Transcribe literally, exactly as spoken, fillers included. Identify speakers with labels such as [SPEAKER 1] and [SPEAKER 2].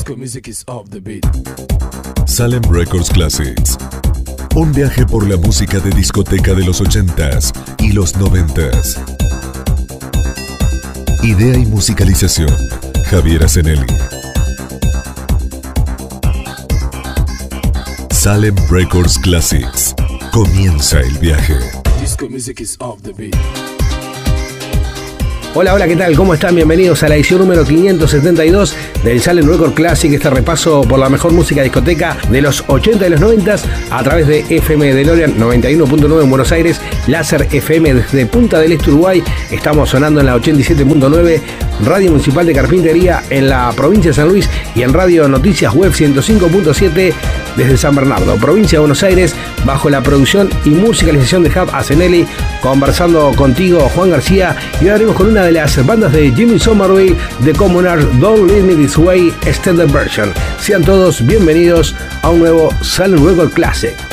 [SPEAKER 1] Disco music is off the beat.
[SPEAKER 2] Salem Records Classics. Un viaje por la música de discoteca de los ochentas y los noventas. Idea y musicalización, Javier Asenelli. Salem Records Classics. Comienza el viaje.
[SPEAKER 1] Disco music is off the beat.
[SPEAKER 3] Hola, hola, ¿qué tal? ¿Cómo están? Bienvenidos a la edición número quinientos setenta y dos del Salem Record Classic, este repaso por la mejor música discoteca de los ochenta y los noventa a través de F M DeLorean noventa y uno punto nueve en Buenos Aires, Láser F M desde Punta del Este, Uruguay. Estamos sonando en la ochenta y siete punto nueve, Radio Municipal de Carpintería en la provincia de San Luis y en Radio Noticias Web ciento cinco punto siete desde San Bernardo, provincia de Buenos Aires, bajo la producción y musicalización de Jav Asenelli, conversando contigo, Juan García, y ahora venimos con una de las bandas de Jimmy Somerville, The Commoners, Don't Leave Me This Way, Extended Version. Sean todos bienvenidos a un nuevo Salem Record Classic.